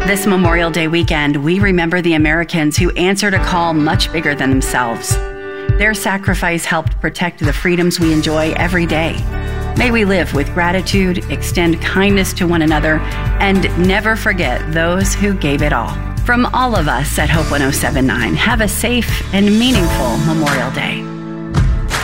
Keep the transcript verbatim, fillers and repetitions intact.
This Memorial Day weekend, we remember the Americans who answered a call much bigger than themselves. Their sacrifice helped protect the freedoms we enjoy every day. May we live with gratitude, extend kindness to one another, and never forget those who gave it all. From all of us at Hope one oh seven point nine, have a safe and meaningful Memorial Day.